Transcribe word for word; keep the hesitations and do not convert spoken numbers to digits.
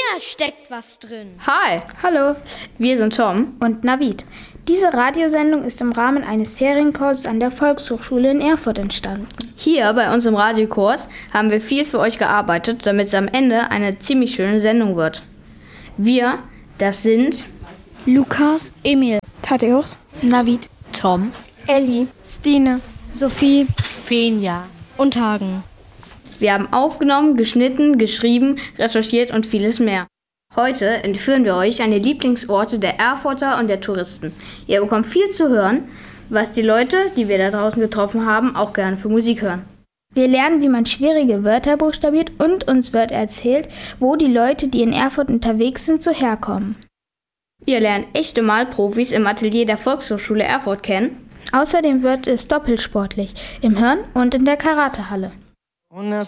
Immer steckt was drin. Hi. Hallo. Wir sind Tom und Navid. Diese Radiosendung ist im Rahmen eines Ferienkurses an der Volkshochschule in Erfurt entstanden. Hier bei uns im Radiokurs haben wir viel für euch gearbeitet, damit es am Ende eine ziemlich schöne Sendung wird. Wir, das sind Lukas, Emil, Thaddäus, Navid, Tom, Elli, Stine, Sophie, Fenja und Hagen. Wir haben aufgenommen, geschnitten, geschrieben, recherchiert und vieles mehr. Heute entführen wir euch an die Lieblingsorte der Erfurter und der Touristen. Ihr bekommt viel zu hören, was die Leute, die wir da draußen getroffen haben, auch gerne für Musik hören. Wir lernen, wie man schwierige Wörter buchstabiert und uns wird erzählt, wo die Leute, die in Erfurt unterwegs sind, so herkommen. Ihr lernt echte Malprofis im Atelier der Volkshochschule Erfurt kennen. Außerdem wird es doppelt sportlich, im Hirn und in der Karatehalle. Una